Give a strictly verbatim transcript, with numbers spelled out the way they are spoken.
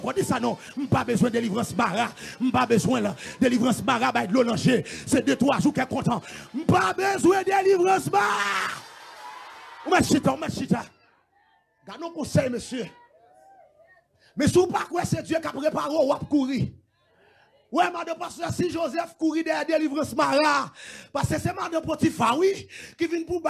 On dit ça non, pas besoin de délivrance bara, pas besoin de délivrance bara bah de l'eau langer. C'est deux trois jours qu'elle content. Pas besoin de délivrance bara. Ou met chita, ou met chita. Gardons conseil monsieur. Mais si vous pas quoi c'est Dieu qui a préparé ou a courir. Ouais, madame pasteur, si Joseph courit derrière délivrance bara, parce que c'est madame Potiphar, oui, qui vient pour